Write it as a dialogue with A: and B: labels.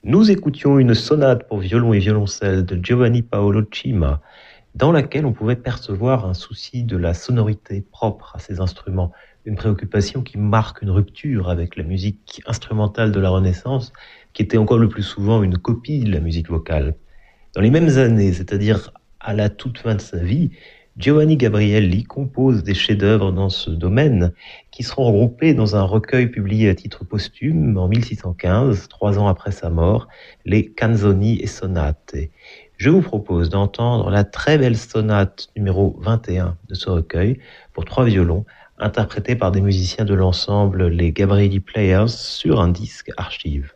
A: Nous écoutions une sonate pour violon et violoncelle de Giovanni Paolo Cima, dans laquelle on pouvait percevoir un souci de la sonorité propre à ces instruments, une préoccupation qui marque une rupture avec la musique instrumentale de la Renaissance, qui était encore le plus souvent une copie de la musique vocale. Dans les mêmes années, c'est-à-dire à la toute fin de sa vie, Giovanni Gabrielli compose des chefs-d'œuvre dans ce domaine qui seront regroupés dans un recueil publié à titre posthume en 1615, 3 ans après sa mort, les Canzoni e Sonate. Je vous propose d'entendre la très belle sonate numéro 21 de ce recueil pour 3 violons, interprétée par des musiciens de l'ensemble les Gabrielli Players sur un disque archive.